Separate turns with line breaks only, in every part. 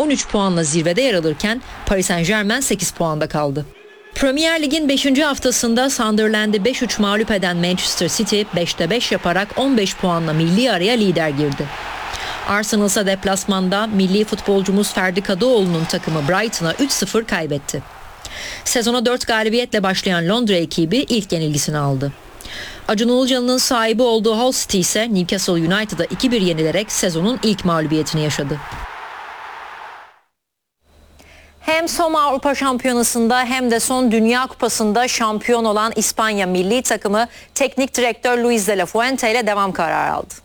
13 puanla zirvede yer alırken Paris Saint-Germain 8 puanda kaldı. Premier Lig'in 5. haftasında Sunderland'i 5-3 mağlup eden Manchester City 5'te 5 yaparak 15 puanla milli araya lider girdi. Arsenal ise deplasmanda milli futbolcumuz Ferdi Kadıoğlu'nun takımı Brighton'a 3-0 kaybetti. Sezona 4 galibiyetle başlayan Londra ekibi ilk yenilgisini aldı. Acun Ilıcalı'nın sahibi olduğu Hull City ise Newcastle United'a 2-1 yenilerek sezonun ilk mağlubiyetini yaşadı. Hem son Avrupa Şampiyonası'nda hem de son Dünya Kupası'nda şampiyon olan İspanya milli takımı teknik direktör Luis de la Fuente ile devam kararı aldı.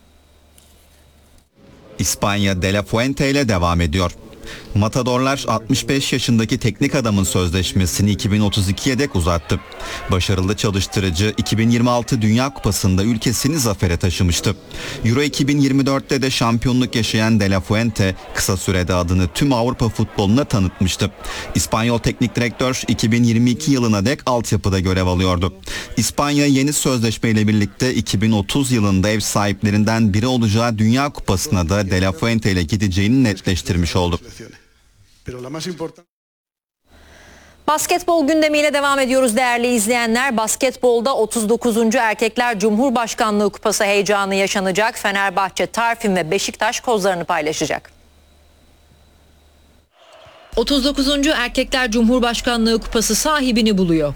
İspanya de la Fuente ile devam ediyor. Matadorlar 65 yaşındaki teknik adamın sözleşmesini 2032'ye dek uzattı. Başarılı çalıştırıcı 2026 Dünya Kupası'nda ülkesini zafere taşımıştı. Euro 2024'te de şampiyonluk yaşayan De La Fuente kısa sürede adını tüm Avrupa futboluna tanıtmıştı. İspanyol teknik direktör 2022 yılına dek altyapıda görev alıyordu. İspanya yeni sözleşmeyle birlikte 2030 yılında ev sahiplerinden biri olacağı Dünya Kupası'na da De La Fuente ile gideceğini netleştirmiş oldu.
Basketbol gündemiyle devam ediyoruz değerli izleyenler. Basketbolda 39. Erkekler Cumhurbaşkanlığı Kupası heyecanı yaşanacak. Fenerbahçe, Tarfin ve Beşiktaş kozlarını paylaşacak. 39. Erkekler Cumhurbaşkanlığı Kupası sahibini buluyor.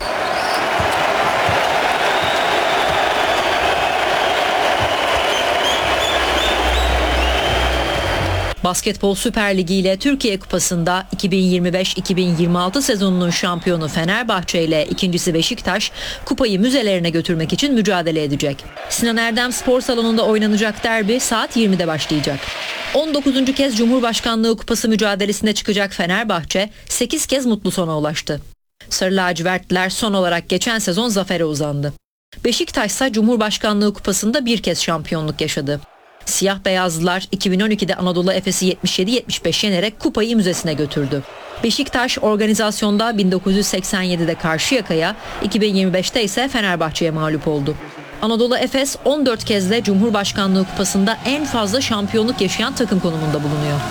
Basketbol Süper Ligi ile Türkiye Kupası'nda 2025-2026 sezonunun şampiyonu Fenerbahçe ile ikincisi Beşiktaş kupayı müzelerine götürmek için mücadele edecek. Sinan Erdem Spor Salonu'nda oynanacak derbi saat 20'de başlayacak. 19. kez Cumhurbaşkanlığı Kupası mücadelesine çıkacak Fenerbahçe 8 kez mutlu sona ulaştı. Sarı lacivertliler son olarak geçen sezon zafere uzandı. Beşiktaş ise Cumhurbaşkanlığı Kupası'nda bir kez şampiyonluk yaşadı. Siyah beyazlılar 2012'de Anadolu Efes'i 77-75 yenerek kupayı müzesine götürdü. Beşiktaş organizasyonda 1987'de Karşıyaka'ya, 2025'te ise Fenerbahçe'ye mağlup oldu. Anadolu Efes 14 kez de Cumhurbaşkanlığı Kupası'nda en fazla şampiyonluk yaşayan takım konumunda bulunuyor.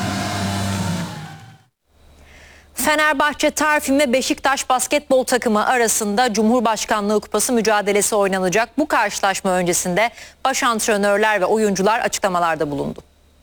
Fenerbahçe, Tarfin ve Beşiktaş basketbol takımı arasında Cumhurbaşkanlığı Kupası mücadelesi oynanacak. Bu karşılaşma öncesinde baş antrenörler ve oyuncular açıklamalarda bulundu.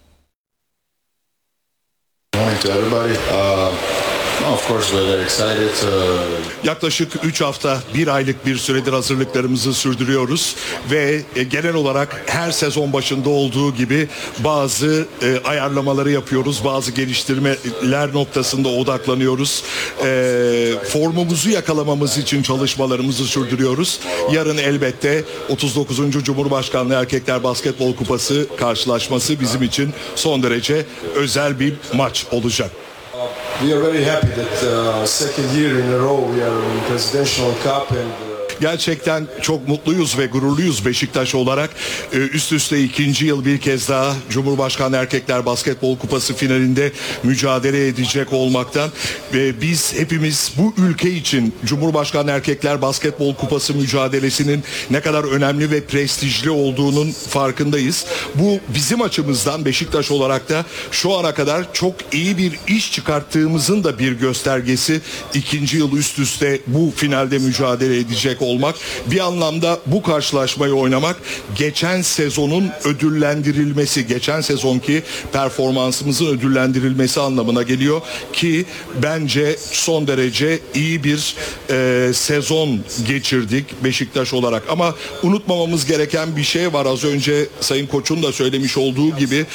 Yaklaşık 3 hafta, 1 aylık bir süredir hazırlıklarımızı sürdürüyoruz ve genel olarak her sezon başında olduğu gibi bazı ayarlamaları yapıyoruz, bazı geliştirmeler noktasında odaklanıyoruz. Formumuzu yakalamamız için çalışmalarımızı sürdürüyoruz. Yarın elbette 39. Cumhurbaşkanlığı Erkekler Basketbol Kupası karşılaşması bizim için son derece özel bir maç olacak.
We are very happy that second year in a row we are in Presidential Cup and
Gerçekten çok mutluyuz ve gururluyuz Beşiktaş olarak. Üst üste ikinci yıl bir kez daha Cumhurbaşkanı Erkekler Basketbol Kupası finalinde mücadele edecek olmaktan. Ve biz hepimiz bu ülke için Cumhurbaşkanı Erkekler Basketbol Kupası mücadelesinin ne kadar önemli ve prestijli olduğunun farkındayız. Bu bizim açımızdan Beşiktaş olarak da şu ana kadar çok iyi bir iş çıkarttığımızın da bir göstergesi. İkinci yıl üst üste bu finalde mücadele edecek olmak, bir anlamda bu karşılaşmayı oynamak, geçen sezonun ödüllendirilmesi, geçen sezonki performansımızın ödüllendirilmesi anlamına geliyor ki bence son derece iyi bir sezon geçirdik Beşiktaş olarak. Ama unutmamamız gereken bir şey var. Az önce Sayın Koç'un da söylemiş olduğu gibi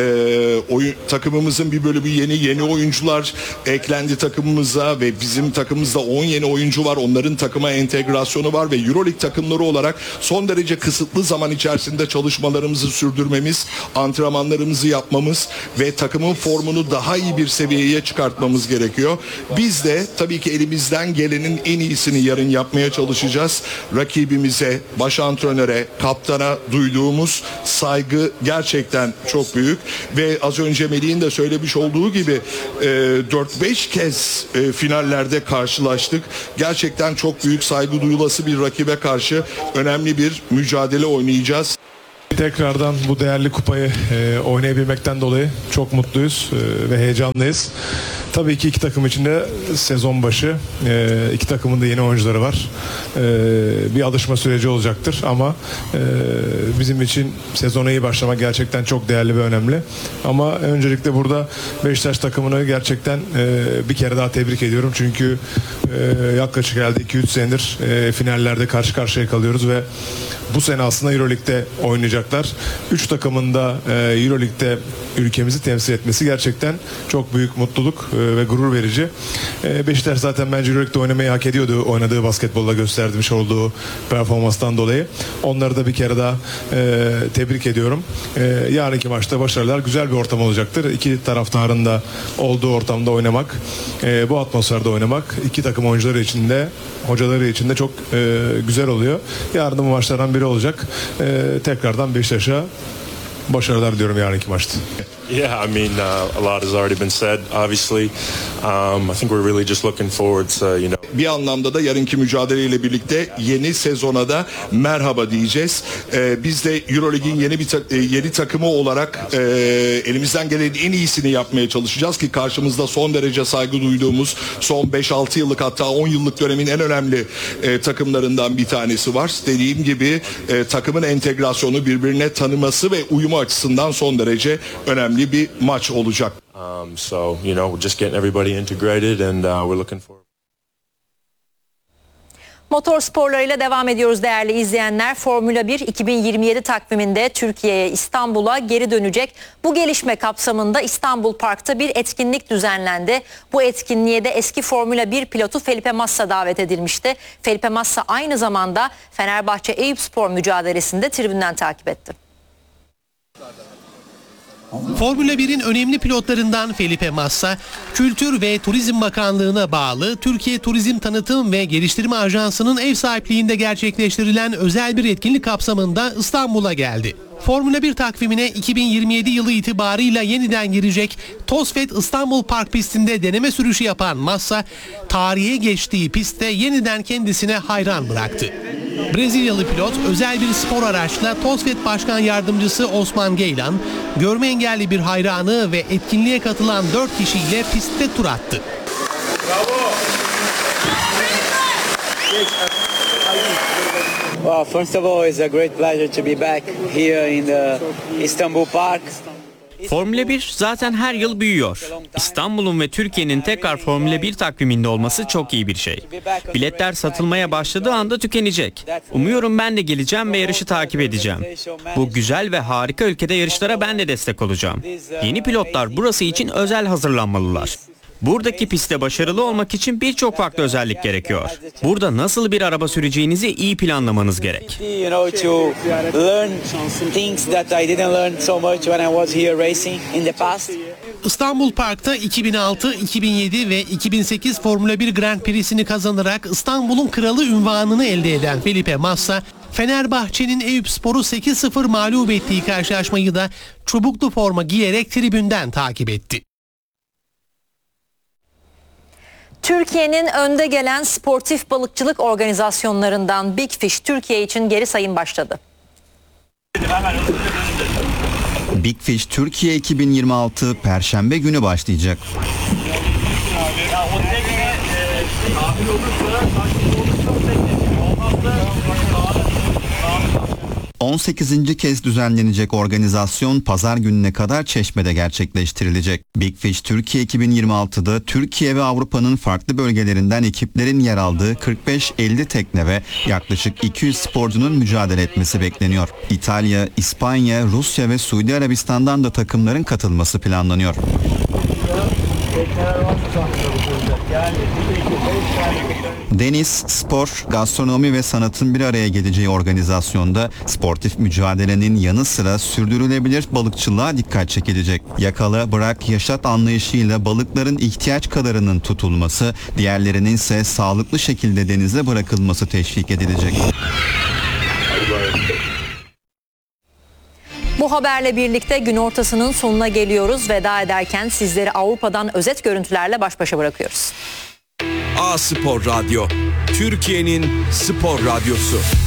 takımımızın bir bölümü yeni oyuncular eklendi takımımıza ve bizim takımımızda 10 yeni oyuncu var. Onların takıma entegrasyonu var ve Euroleague takımları olarak son derece kısıtlı zaman içerisinde çalışmalarımızı sürdürmemiz, antrenmanlarımızı yapmamız ve takımın formunu daha iyi bir seviyeye çıkartmamız gerekiyor. Biz de tabii ki elimizden gelenin en iyisini yarın yapmaya çalışacağız. Rakibimize, baş antrenöre, kaptana duyduğumuz saygı gerçekten çok büyük ve az önce Melih'in de söylemiş olduğu gibi 4-5 kez finallerde karşılaştık. Gerçekten çok büyük saygı duyulası bir rakibe karşı önemli bir mücadele oynayacağız.
Tekrardan bu değerli kupayı oynayabilmekten dolayı çok mutluyuz ve heyecanlıyız. Tabii ki iki takım için de sezon başı, iki takımın da yeni oyuncuları var. Bir alışma süreci olacaktır ama bizim için sezona iyi başlamak gerçekten çok değerli ve önemli. Ama öncelikle burada Beşiktaş takımını gerçekten bir kere daha tebrik ediyorum. Çünkü yaklaşık herhalde 2-3 senedir finallerde karşı karşıya kalıyoruz ve bu sene aslında Euroleague'de oynayacaklar. 3 takımın da Euroleague'de ülkemizi temsil etmesi gerçekten çok büyük mutluluk ve gurur verici. Beşiktaş zaten bence Euroleague'de oynamayı hak ediyordu. Oynadığı basketbolla göstermiş olduğu performanstan dolayı. Onları da bir kere daha tebrik ediyorum. Yarınki maçta başarılar, güzel bir ortam olacaktır. İki taraftarın da olduğu ortamda oynamak, bu atmosferde oynamak iki takım oyuncuları için de hocaları için de çok güzel oluyor. Yarın da bu maçlardan biri olacak. Tekrardan Beşiktaş'a başarılar diyorum yarınki maçta.
Yeah, I mean, a lot has already been said. Obviously, I think we're really just looking forward to,
Bir anlamda da yarınki mücadeleyle birlikte yeni sezona da merhaba diyeceğiz. Biz de Euroleague'in yeni takımı olarak elimizden gelen en iyisini yapmaya çalışacağız ki karşımızda son derece saygı duyduğumuz son 5-6 yıllık hatta 10 yıllık dönemin en önemli takımlarından bir tanesi var. Dediğim gibi takımın entegrasyonu, birbirine tanıması ve uyumu açısından son derece önemli bir maç olacak.
So, we're just getting everybody integrated and we're looking forward.
Motor sporlarıyla devam ediyoruz değerli izleyenler. Formula 1 2027 takviminde Türkiye'ye, İstanbul'a geri dönecek. Bu gelişme kapsamında İstanbul Park'ta bir etkinlik düzenlendi. Bu etkinliğe de eski Formula 1 pilotu Felipe Massa davet edilmişti. Felipe Massa aynı zamanda Fenerbahçe Eyüpspor mücadelesinde tribünden takip etti.
Formula 1'in önemli pilotlarından Felipe Massa, Kültür ve Turizm Bakanlığı'na bağlı Türkiye Turizm Tanıtım ve Geliştirme Ajansı'nın ev sahipliğinde gerçekleştirilen özel bir etkinlik kapsamında İstanbul'a geldi. Formula 1 takvimine 2027 yılı itibarıyla yeniden girecek Tosfet İstanbul Park pistinde deneme sürüşü yapan Massa, tarihe geçtiği pistte yeniden kendisine hayran bıraktı. Brezilyalı pilot özel bir spor araçla Tosfet Başkan Yardımcısı Osman Geylan, görme engelli bir hayranı ve etkinliğe katılan 4 kişiyle pistte tur attı.
Well, first of all, it's a great pleasure to be back here in the Istanbul Park.
Formula 1 zaten her yıl büyüyor. İstanbul'un ve Türkiye'nin tekrar Formula 1 takviminde olması çok iyi bir şey. Biletler satılmaya başladığı anda tükenecek. Umuyorum ben de geleceğim ve yarışı takip edeceğim. Bu güzel ve harika ülkede yarışlara ben de destek olacağım. Yeni pilotlar burası için özel hazırlanmalılar. Buradaki pistte başarılı olmak için birçok farklı özellik gerekiyor. Burada nasıl bir araba süreceğinizi iyi planlamanız gerek.
İstanbul Park'ta 2006, 2007 ve 2008 Formula 1 Grand Prix'sini kazanarak İstanbul'un kralı unvanını elde eden Felipe Massa, Fenerbahçe'nin Eyüpspor'u 8-0 mağlup ettiği karşılaşmayı da çubuklu forma giyerek tribünden takip etti.
Türkiye'nin önde gelen sportif balıkçılık organizasyonlarından Big Fish Türkiye için geri sayım başladı.
Big Fish Türkiye 2026 Perşembe günü başlayacak. 18. kez düzenlenecek organizasyon pazar gününe kadar Çeşme'de gerçekleştirilecek. Big Fish Türkiye 2026'da Türkiye ve Avrupa'nın farklı bölgelerinden ekiplerin yer aldığı 45-50 tekne ve yaklaşık 200 sporcunun mücadele etmesi bekleniyor. İtalya, İspanya, Rusya ve Suudi Arabistan'dan da takımların katılması planlanıyor. Deniz, spor, gastronomi ve sanatın bir araya geleceği organizasyonda sportif mücadelenin yanı sıra sürdürülebilir balıkçılığa dikkat çekilecek. Yakala, bırak, yaşat anlayışıyla balıkların ihtiyaç kadarının tutulması, diğerlerinin ise sağlıklı şekilde denize bırakılması teşvik edilecek.
Bu haberle birlikte gün ortasının sonuna geliyoruz. Veda ederken sizleri Avrupa'dan özet görüntülerle baş başa bırakıyoruz.
A Spor Radyo, Türkiye'nin spor radyosu.